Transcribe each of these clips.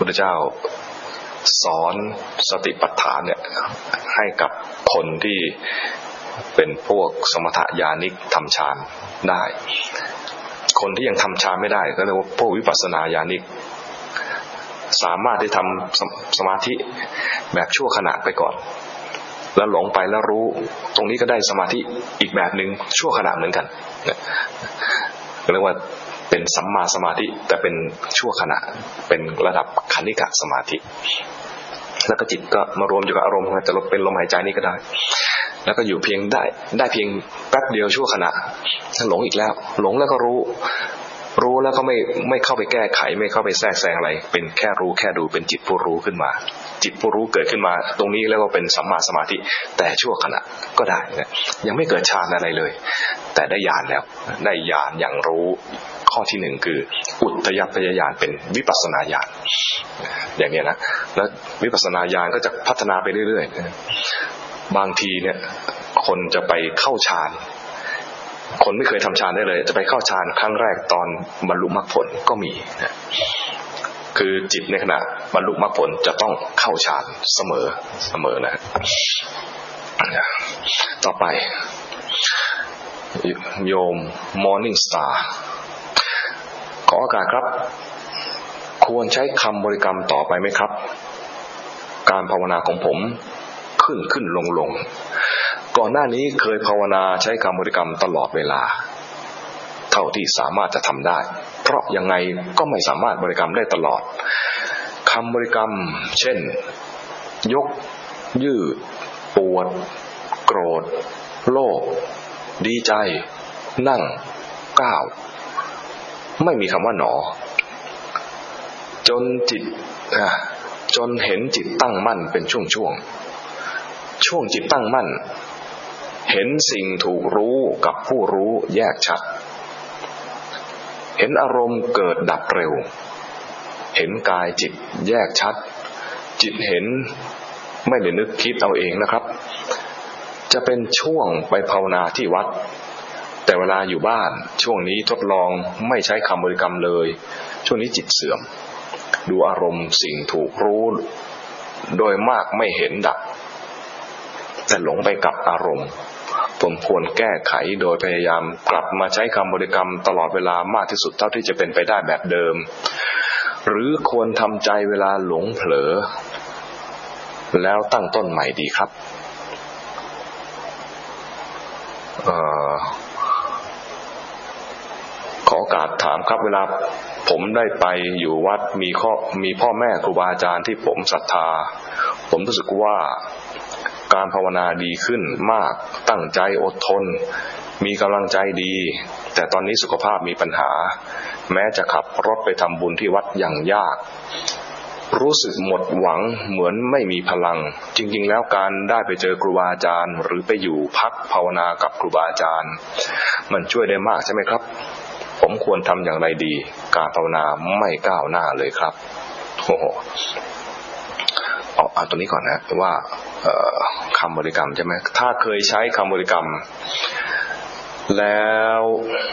พุทธเจ้าสอนสติปัฏฐานเนี่ยให้กับคนที่เป็นพวกสมถญาณิกทำฌานได้คนที่ยังทำฌานไม่ได้ก็เรียกว่าพวกวิปัสสนาญาณิกสามารถที่ทำสมาธิแบบชั่วขณะไปก่อนแล้วหลงไปแล้วรู้ตรงนี้ก็ได้สมาธิอีกแบบนึงชั่วขณะเหมือนกันเรียกว่าเป็นสัมมาสมาธิแต่เป็นชั่วขณะเป็นระดับคณิกะสมาธิแล้วก็จิตก็มารวมอยู่กับอารมณ์จะเป็นลมหายใจนี่ก็ได้แล้วก็อยู่เพียงได้เพียงแป๊บเดียวชั่วขณะถ้าหลงอีกแล้วหลงแล้วก็รู้แล้วก็ไม่เข้าไปแก้ไขไม่เข้าไปแทรกแซงอะไรเป็นแค่รู้แค่ดูเป็นจิตผู้รู้ขึ้นมาจิตผู้รู้เกิดขึ้นมาตรงนี้แล้วก็เป็นสัมมาสมาธิแต่ชั่วขณะก็ได้นะยังไม่เกิดฌานอะไรเลยแต่ได้ญาณแล้วได้ญาณอย่างรู้ข้อที่หนึ่งคืออุทยพยญาณเป็นวิปัสสนาญาณอย่างนี้นะแล้ววิปัสสนาญาณก็จะพัฒนาไปเรื่อยๆบางทีเนี่ยคนจะไปเข้าฌานคนไม่เคยทำฌานได้เลยจะไปเข้าฌานครั้งแรกตอนบรรลุมรรคผลก็มีนะคือจิตในขณะบรรลุมรรคผลจะต้องเข้าฌานเสมอนะต่อไปโยม Morning Star ขอโอกาสครับควรใช้คำบริกรรมต่อไปไหมครับการภาวนาของผมขึ้นลงก่อนหน้านี้เคยภาวนาใช้คำบริกรรมตลอดเวลาเท่าที่สามารถจะทำได้เพราะยังไงก็ไม่สามารถบริกรรมได้ตลอดคำบริกรรมเช่นยกยืดปวดโกรธโลภดีใจนั่งก้าวไม่มีคำว่าหนอจนเห็นจิตตั้งมั่นเป็นช่วงจิตตั้งมั่นเห็นสิ่งถูกรู้กับผู้รู้แยกชัดเห็นอารมณ์เกิดดับเร็วเห็นกายจิตแยกชัดจิตเห็นไม่ได้นึกคิดเอาเองนะครับจะเป็นช่วงไปภาวนาที่วัดแต่เวลาอยู่บ้านช่วงนี้ทดลองไม่ใช้คำบริกรรมเลยช่วงนี้จิตเสื่อมดูอารมณ์สิ่งถูกรู้โดยมากไม่เห็นดับแต่หลงไปกับอารมณ์ผมควรแก้ไขโดยพยายามกลับมาใช้คำบริกรรมตลอดเวลามากที่สุดเท่าที่จะเป็นไปได้แบบเดิมหรือควรทำใจเวลาหลงเผลอแล้วตั้งต้นใหม่ดีครับขอโอกาสถามครับเวลาผมได้ไปอยู่วัดมีพ่อแม่ครูบาอาจารย์ที่ผมศรัทธาผมรู้สึกว่าการภาวนาดีขึ้นมากตั้งใจอดทนมีกำลังใจดีแต่ตอนนี้สุขภาพมีปัญหาแม้จะขับรถไปทำบุญที่วัดอย่างยากรู้สึกหมดหวังเหมือนไม่มีพลังจริงๆแล้วการได้ไปเจอครูบาอาจารย์หรือไปอยู่พักภาวนากับครูบาอาจารย์มันช่วยได้มากใช่ไหมครับผมควรทำอย่างไรดีการภาวนาไม่ก้าวหน้าเลยครับโอ้โหเอาตัวนี้ก่อนนะว่าคำบริกรรมใช่ไหมถ้าเคยใช้คำบริกรรมแล้ว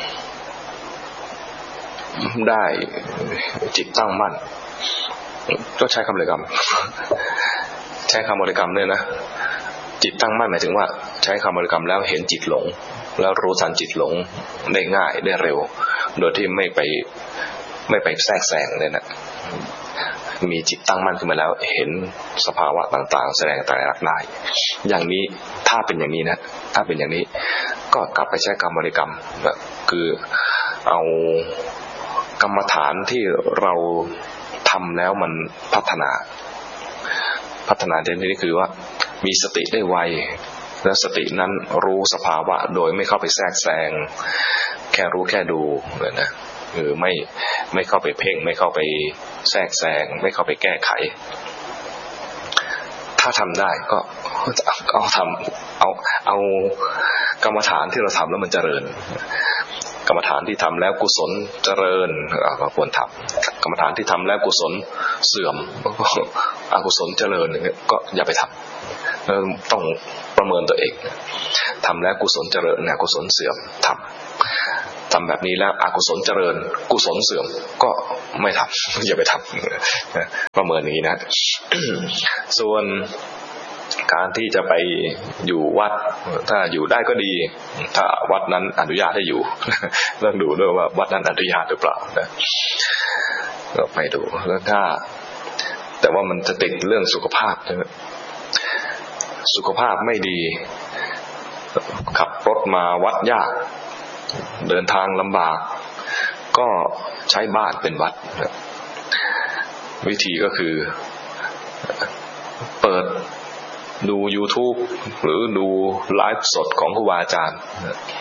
ได้จิตตั้งมั่นก็ใช้คำบริกรรมใช้คำบริกรรมด้วยนะจิตตั้งมั่นหมายถึงว่าใช้คำบริกรรมแล้วเห็นจิตหลงแล้วรู้ทันจิตหลงได้ง่ายได้เร็วโดยที่ไม่ไปแทรกแซงเลยนะมีจิตตั้งมั่นขึ้นมาแล้วเห็นสภาวะต่างๆแสดงไตรลักษณ์ได้อย่างนี้ถ้าเป็นอย่างนี้นะถ้าเป็นอย่างนี้ก็กลับไปใช้คำบริกรรมคือเอากรรมฐานที่เราทำแล้วมันพัฒนาในที่นี้คือว่ามีสติได้ไวและสตินั้นรู้สภาวะโดยไม่เข้าไปแทรกแซงแค่รู้แค่ดูเลยนะคือไม่เข้าไปเพ่งไม่เข้าไปแทรกแซงไม่เข้าไปแก้ไขถ้าทำได้ก็เอากรรมฐานที่เราทำแล้วมันเจริญกรรมฐานที่ทำแล้วกุศลเจริญก็ควรทำกรรมฐานที่ทำแล้วกุศลเสื่อมอกุศลเจริญก็อย่าไปทำต้องประเมินตัวเองทำแล้วกุศลเจริญอกุศลเสื่อมทำทำแบบนี้แล้วอกุศลเจริญกุศลเสื่อมก็ไม่ทำอย่าไปทำประเมินอย่างนี้นะ ส่วนการที่จะไปอยู่วัดถ้าอยู่ได้ก็ดีถ้าวัดนั้นอนุญาตให้อยู่ต้องดูด้วยว่าวัดนั้นอนุญาตหรือเปล่านะก็ไปดูแล้วถ้าแต่ว่ามันจะติดเรื่องสุขภาพใช่ไหมสุขภาพไม่ดีขับรถมาวัดยากเดินทางลำบากก็ใช้บ้านเป็นวัดวิธีก็คือเปิดดู YouTube หรือดูไลฟ์สดของครูบาอาจารย์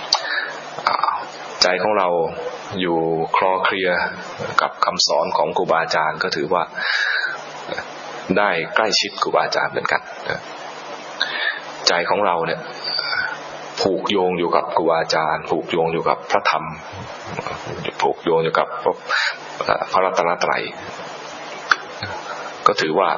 ใจของเราอยู่คลอเคลียร์กับคำสอนของครูบาอาจารย์ก็ถือว่าได้ใกล้ชิดครูบาอาจารย์เหมือนกันใจของเราเนี่ยผูกโยงอยู่กับครูบาอาจารย์ผูกโยงอยู่กับพระธรรมผูกโยงอยู่กับพระรัตนตรัยก็ถือว่า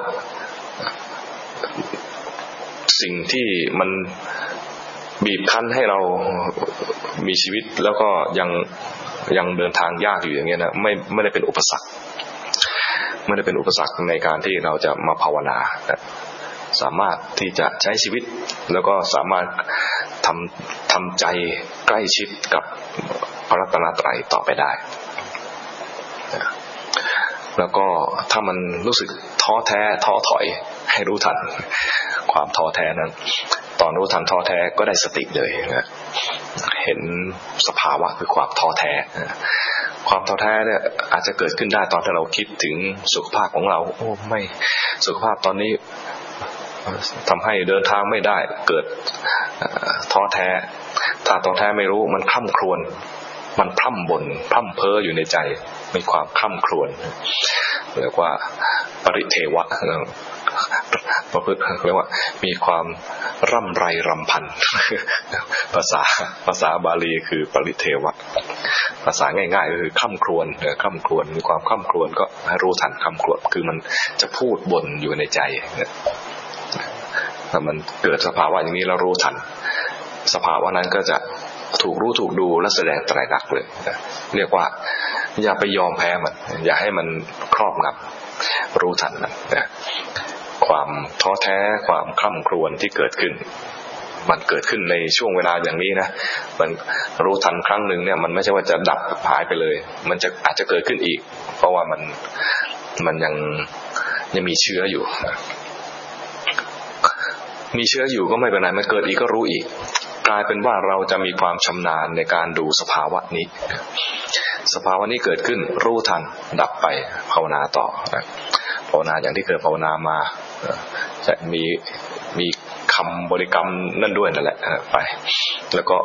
สิ่งที่มันบีบคั้นให้เรามีชีวิตแล้วก็ยังเดินทางยากอยู่อย่างเงี้ยนะไม่ได้เป็นอุปสรรคไม่ได้เป็นอุปสรรคในการที่เราจะมาภาวนาสามารถที่จะใช้ชีวิตแล้วก็สามารถทำใจใกล้ชิดกับพระรัตนตรัยต่อไปได้แล้วก็ถ้ามันรู้สึกท้อแท้ท้อถอยให้รู้ทันความท้อแท้นั้นตอนรู้ทันท้อแท้ก็ได้สติเลยนะเห็นสภาวะคือความท้อแท้ความท้อแท้เนี่ยอาจจะเกิดขึ้นได้ตอนที่เราคิดถึงสุขภาพของเราโอ้ไม่สุขภาพตอนนี้ทำให้เดินทางไม่ได้เกิดท้อแท้ถ้าท้อแท้ไม่รู้มันคร่ำครวญมันพร่ำบ่นพร่ำเพ้ออยู่ในใจมีความคร่ำครวญเรียกว่าปริเทวะประพฤติเรียกว่ามีความร่ำไรรำพันภาษาบาลีคือปริเทวะภาษาง่ายๆก็คือคร่ำครวญมีความคร่ำครวญก็ให้รู้ทันคร่ำครวญคือมันจะพูดบ่นอยู่ในใจถ้ามันเกิดสภาวะอย่างนี้เรารู้ทันสภาวะนั้นก็จะถูกรู้ถูกดูและแสดงไตรลักษณ์เลยเรียกว่าอย่าไปยอมแพ้มันอย่าให้มันครอบงำรู้ทันมันความท้อแท้ความคร่ำครวญที่เกิดขึ้นมันเกิดขึ้นในช่วงเวลาอย่างนี้นะมันรู้ทันครั้งหนึ่งเนี่ยมันไม่ใช่ว่าจะดับหายไปเลยมันจะอาจจะเกิดขึ้นอีกเพราะว่ามันยังมีเชื้ออยู่มีเชื้ออยู่ก็ไม่เป็นไรมันเกิดอีกก็รู้อีกกลายเป็นว่าเราจะมีความชำนาญในการดูสภาวะนี้สภาวะนี้เกิดขึ้นรู้ทันดับไปภาวนาต่อภาวนาอย่างที่เคยภาวนามาจะมีคำบริกรรมนั่นด้วยนั่นแหละไปแล้วก็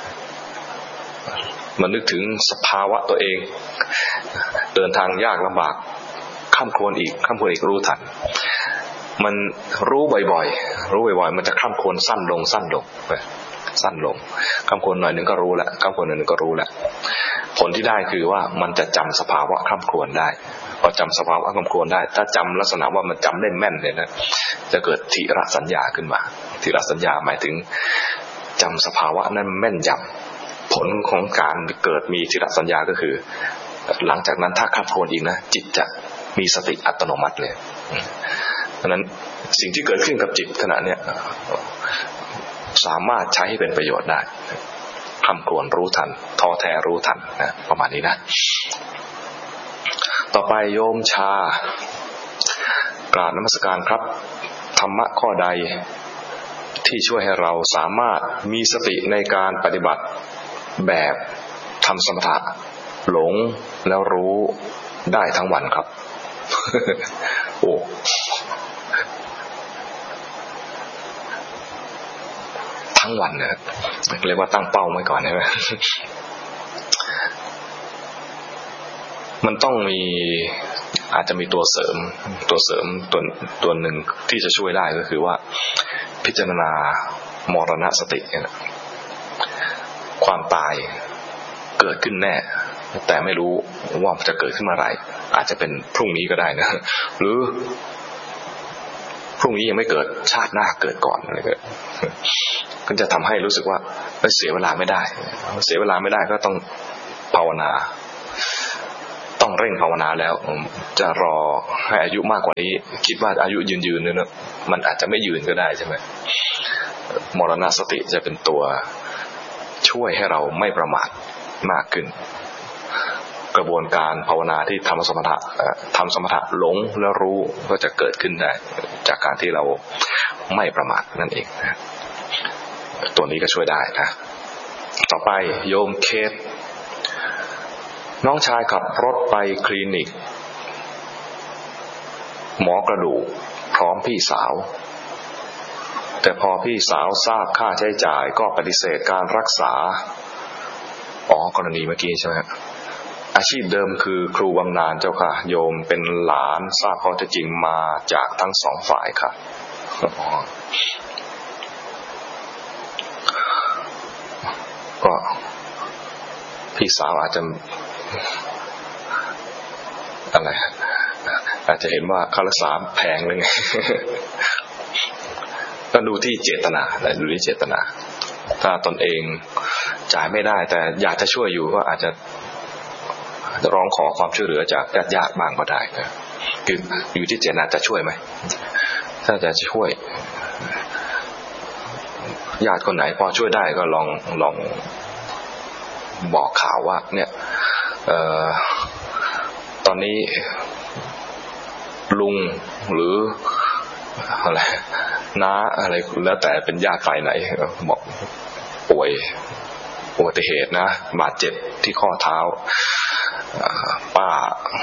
มันนึกถึงสภาวะตัวเองเดินทางยากลำบากข้ามครวญอีกรู้ทันมันรู้บ่อยๆมันจะข้ามครวญสั้นลงข้ามครวญหน่อยนึงก็รู้แล้วข้ามครวญหน่อยนึงก็รู้แล้วผลที่ได้คือว่ามันจะจำสภาวะข้ามครวญได้พอจำสภาวะข้ามครวญได้ถ้าจำลักษณะว่ามันจำได้แม่นเลยนะจะเกิดทิรสัญญาขึ้นมาทิรสัญญาหมายถึงจำสภาวะนั้นแม่นยำผลของการเกิดมีทิรสัญญาก็คือหลังจากนั้นถ้าข้ามครวญอีกนะจิตจะมีสติอัตโนมัติเลยเพราะนั้นสิ่งที่เกิดขึ้นกับจิตขณะเนี้ยสามารถใช้ให้เป็นประโยชน์ได้คำครวญรู้ทันท้อแท้รู้ทันนะประมาณนี้นะต่อไปโยมชากราบนมัสการครับธรรมะข้อใดที่ช่วยให้เราสามารถมีสติในการปฏิบัติแบบทำสมถะหลงแล้วรู้ได้ทั้งวันครับ โอ้ทั้งวันนะเรียกว่าตั้งเป้าไว้ก่อนใช่ไหม มันต้องมีอาจจะมีตัวเสริมตัวหนึ่งที่จะช่วยได้ก็คือว่าพิจารณามรณสติความตายเกิดขึ้นแน่แต่ไม่รู้ว่าจะเกิดขึ้นเมื่อไหร่อาจจะเป็นพรุ่งนี้ก็ได้นะหรือพรุ่งนี้ยังไม่เกิดชาติหน้าเกิดก่อนอะไรก็จะทำให้รู้สึกว่าเสียเวลาไม่ได้ก็ต้องภาวนาต้องเร่งภาวนาแล้วจะรอให้อายุมากกว่านี้คิดว่าอายุยืนเนี่ยนะมันอาจจะไม่ยืนก็ได้ใช่ไหมมรณสติจะเป็นตัวช่วยให้เราไม่ประมาทมากขึ้นกระบวนการภาวนาที่ทำสมถะหลงแล้วรู้ก็จะเกิดขึ้นได้จากการที่เราไม่ประมาทนั่นเองนะตัวนี้ก็ช่วยได้นะต่อไปโยมเคสน้องชายขับรถไปคลินิกหมอกระดูกพร้อมพี่สาวแต่พอพี่สาวทราบค่าใช้จ่ายก็ปฏิเสธการรักษากรณีเมื่อกี้ใช่ไหมอาชีพเดิมคือครูบำนาญเจ้าค่ะโยมเป็นหลานทราบข้อเท็จจริงมาจากทั้งสองฝ่ายค่ะก็พี่สาวอาจจะอะไรอาจจะเห็นว่าค่ารักษาแพงเลยไงก็ดูที่เจตนาดูที่เจตนาถ้าตนเองจ่ายไม่ได้แต่อยากจะช่วยอยู่ก็อาจจะร้องขอความช่วยเหลือจากญาติบ้างก็ได้นะคืออยู่ที่เจตนาจะช่วยไหมถ้าจะช่วยญาติคนไหนพอช่วยได้ก็ลองบอกข่าวว่าเนี่ยตอนนี้ลุงหรืออะไรน้าอะไรแล้วแต่เป็นญาติฝ่ายไหนบอกป่วยอุบัติเหตุนะบาดเจ็บที่ข้อเท้าป้า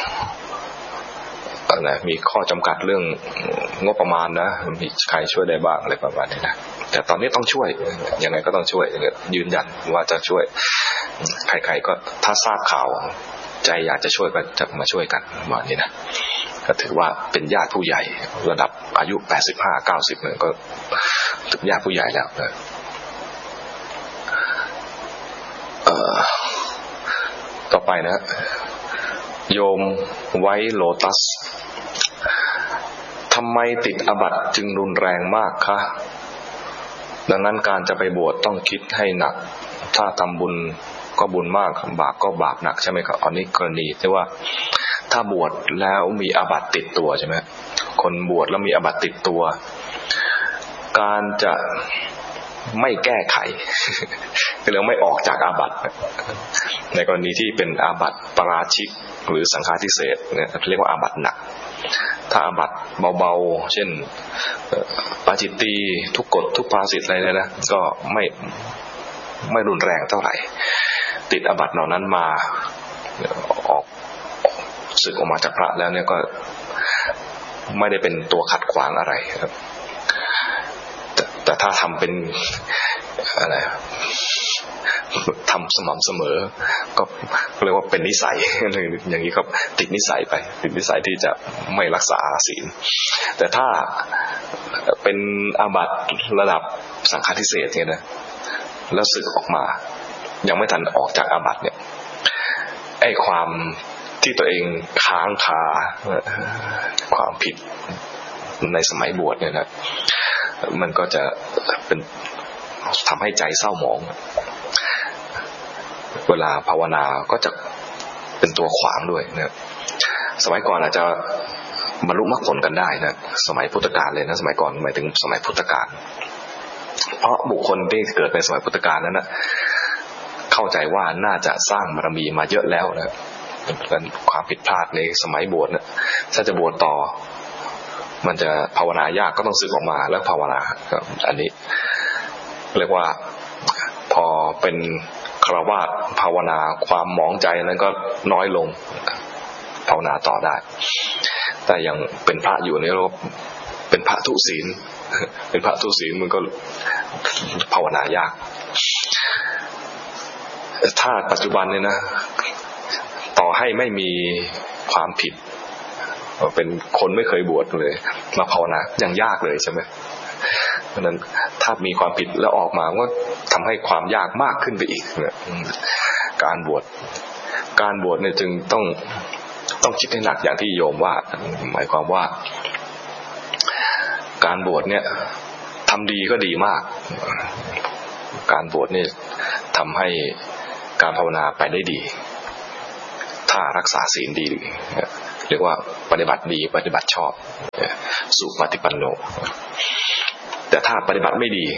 อะไรมีข้อจำกัดเรื่องงบประมาณนะมีใครช่วยได้บ้างอะไรประมาณนี้นะแต่ตอนนี้ต้องช่วยยังไงก็ต้องช่วยยืนยันว่าจะช่วยใครๆก็ถ้าทราบข่าวใจอยากจะช่วยก็จะมาช่วยกันประมาณนี้นะก็ถือว่าเป็นญาติผู้ใหญ่ระดับอายุ85-90เนี่ยก็ถึงญาติผู้ใหญ่แล้วนะต่อไปนะโยมไว้โลตัสทำไมติดอาบัติจึงรุนแรงมากคะดังนั้นการจะไปบวชต้องคิดให้หนักถ้าทำบุญก็บุญมากบาปก็บาปหนักใช่ไหมครับอันนี้กรณีที่ว่าถ้าบวชแล้วมีอาบัติติดตัวใช่ไหมคนบวชแล้วมีอาบัติติดตัวการจะไม่แก้ไขหรือไม่ออกจากอาบัติในกรณีที่เป็นอาบัติปาราชิกหรือสังฆาทิเศษเนี่ยเรียกว่าอาบัติหนักถ้าอาบัติเบาๆเช่นปาจิตตีทุกกฎทุกภาสิทธิ์อะไรเนี่ยนะก็ไม่รุนแรงเท่าไหร่ติดอาบัติเหล่านั้นมาออกสึกออกมาจากพระแล้วเนี่ยก็ไม่ได้เป็นตัวขัดขวางอะไรครับแต่ถ้าทำเป็นอะไรทำสม่ำเสมอก็เรียกว่าเป็นนิสัยอย่างนี้ครับติดนิสัยไปติดนิสัยที่จะไม่รักษาศีลแต่ถ้าเป็นอาบัติระดับสังฆาทิเศษเนี่ยนะแล้วสึกออกมายังไม่ทันออกจากอาบัติเนี่ยไอ้ความที่ตัวเองค้างคาความผิดในสมัยบวชเนี่ยนะมันก็จะเป็นทำให้ใจเศร้าหมองเวลาภาวนาก็จะเป็นตัวขวางด้วยนะสมัยก่อนอาจจะบรรลุมรรคผลกันได้นะสมัยพุทธกาลเลยนะสมัยก่อนหมายถึงสมัยพุทธกาลเพราะบุคคลที่เกิดในสมัยพุทธกาลนั้นนะเข้าใจว่าน่าจะสร้างบารมีมาเยอะแล้วนะเป็นความผิดพลาดในสมัยบวชนะถ้าจะบวชต่อมันจะภาวนายากก็ต้องสึกออกมาแล้วภาวนาอันนี้เรียกว่าพอเป็นฆราวาสภาวนาความหมองใจนั้นก็น้อยลงภาวนาต่อได้แต่ยังเป็นพระอยู่ในโลกเป็นพระทุศีลเป็นพระทุศีลมันก็ภาวนายากถ้าปัจจุบันเนี่ยนะต่อให้ไม่มีความผิดเป็นคนไม่เคยบวชเลยมาภาวนายังยากเลยใช่ไหมเพราะนั้นถ้ามีความผิดแล้วออกมาก็ทำให้ความยากมากขึ้นไปอีกเนี่ยการบวชเนี่ยจึงต้องคิดให้หนักอย่างที่โยมว่าหมายความว่าการบวชเนี่ยทำดีก็ดีมากการบวชเนี่ยทำให้การภาวนาไปได้ดีถ้ารักษาศีลดีเรียกว่าปฏิบัติดีปฏิบัติชอบสุปฏิปันโนแต่ถ้าปฏิบัติไม่ดี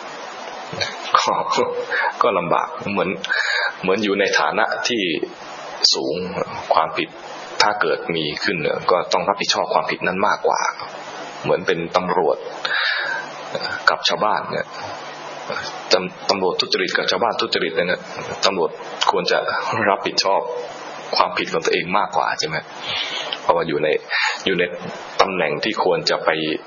ก็ลำบากเหมือนอยู่ในฐานะที่สูงความผิดถ้าเกิดมีขึ้นก็ต้องรับผิดชอบความผิดนั้นมากกว่าเหมือนเป็นตำรวจกับชาวบ้านเนี่ยตำรวจทุจริตกับชาวบ้านทุจริตเนี่ยตำรวจควรจะรับผิดชอบความผิดของตัวเองมากกว่าใช่ไหมเพราะว่าอยู่ในตำแหน่งที่ควรจะ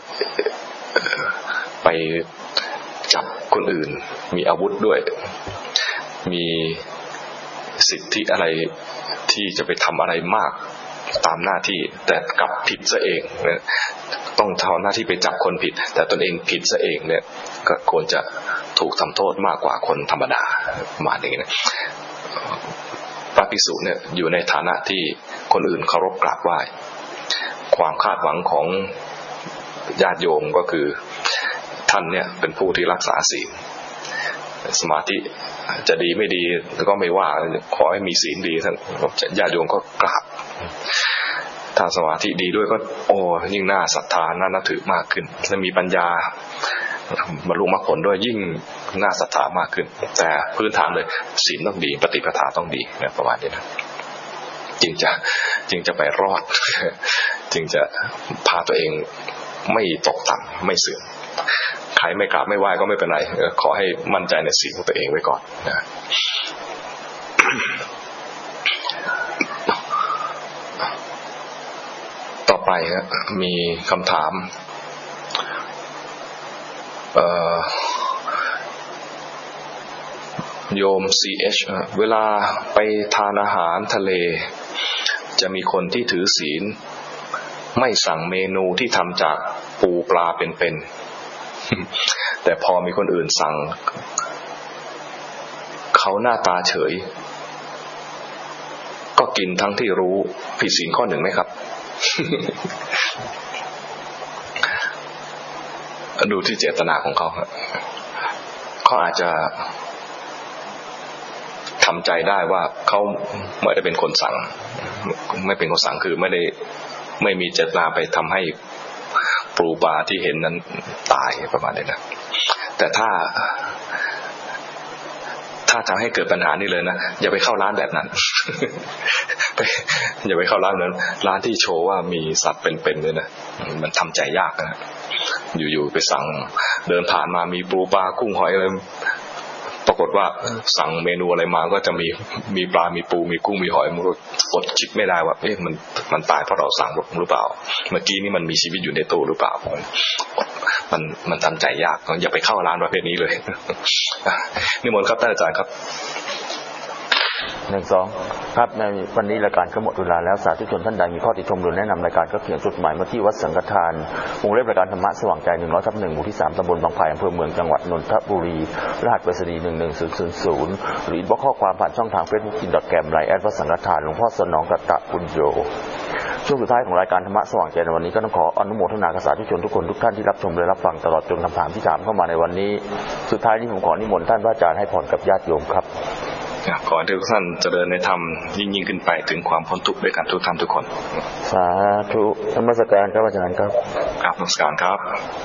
ไปจับคนอื่นมีอาวุธด้วยมีสิทธิอะไรที่จะไปทำอะไรมากตามหน้าที่แต่กลับผิดซะเองต้องทำหน้าที่ไปจับคนผิดแต่ตนเองผิดซะเองเนี่ยก็ควรจะถูกทำโทษมากกว่าคนธรรมดาประมาณนี้นะพระภิกษุเนี่ยอยู่ในฐานะที่คนอื่นเคารพกราบไหว้ความคาดหวังของญาติโยมก็คือท่านเนี่ยเป็นผู้ที่รักษาศีลสมาธิจะดีไม่ดีก็ไม่ว่าขอให้มีศีลดีท่านญาติโยมก็กราบถ้าสมาธิดีด้วยก็ยิ่งน่าศรัทธาน่านับถือมากขึ้นและมีปัญญาบรรลุมรรคผลด้วยยิ่งน่าศรัทธามากขึ้นแต่พื้นฐานเลยศีลต้องดีปฏิปทาต้องดีนะประมาณนี้นะจึงจะไปรอดจึงจะพาตัวเองไม่ตกต่ำไม่เสื่อมใครไม่กราบไม่ไหว้ก็ไม่เป็นไรขอให้มั่นใจในศีลของตัวเองไว้ก่อนนะต่อไปมีคำถามโยม CH เวลาไปทานอาหารทะเลจะมีคนที่ถือศีลไม่สั่งเมนูที่ทำจากปูปลาเป็นๆแต่พอมีคนอื่นสั่งเขาหน้าตาเฉยก็กินทั้งที่รู้ผิดศีลข้อหนึ่งไหมครับ ดูที่เจตนาของเขาเขาอาจจะทำใจได้ว่าเขาไม่ได้เป็นคนสั่งไม่เป็นคนสั่งคือไม่มีเจตนาไปทำให้ปูปลาที่เห็นนั้นตายประมาณนี้นะแต่ถ้าทำให้เกิดปัญหานี่เลยนะอย่าไปเข้าร้านแบบนั้น อย่าไปเข้าร้านนั้นร้านที่โชว์ว่ามีสัตว์เป็นๆเลยนะมันทำใจยากนะอยู่ๆไปสั่งเดินผ่านมามีปูปลากุ้งหอยอะไรปรากฏว่าสั่งเมนูอะไรมาก็จะมีปลามีปูมีกุ้งมีหอยมันก็อดคิดไม่ได้ว่ามันตายเพราะเราสั่งหรือเปล่าเมื่อกี้นี่มันมีชีวิตอยู่ในตู้หรือเปล่ามันทำใจยากอย่าไปเข้าร้านประเภทนี้เลยนิมนต์ครับท่านอาจารย์ครับ1-2ครับในวันนี้รายการก็หมดเวลาแล้วสาธุชนท่านใดมีข้อติชมหรือแนะนำรายการก็เขียนจดหมายมาที่วัดสังฆทานวงเล็บรายการธรรมะสว่างใจ100/1หมู่ที่3ตำบลบางไผ่อำเภอเมืองจังหวัดนนทบุรีรหัสไปรษณีย์11000หรืออินบ็อกซ์ข้อความผ่านช่องทาง Facebook.com ไลน์@วัดสังฆทานหลวงพ่อสนองกัตตะปุญโญช่วงสุดท้ายของรายการธรรมะสว่างใจในวันนี้ก็ต้องขออนุโมทนากับสาธุชนทุกคนทุกท่านที่รับชมและรับฟังตลอดจนคำถามที่ถามเข้ามาในวันนี้สุดท้ายนี้ผมขอนิมนต์ท่านพระอาจารย์ให้พรกับญาติโยมครับขอให้ทุกท่านเจริญในธรรมยิ่งขึ้นไปถึงความพ้นทุกข์ด้วยกันทุกท่านทุกคนสาธุนมัสการครับอาจารย์ครับครับนมัสการครับ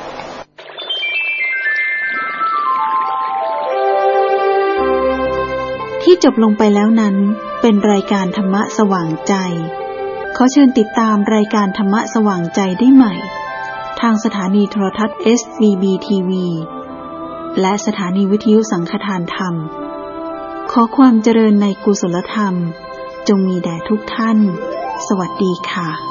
ที่จบลงไปแล้วนั้นเป็นรายการธรรมะสว่างใจขอเชิญติดตามรายการธรรมะสว่างใจได้ใหม่ทางสถานีโทรทัศน์ SVB TV และสถานีวิทยุสังฆทานธรรมขอความเจริญในกุศลธรรมจงมีแด่ทุกท่านสวัสดีค่ะ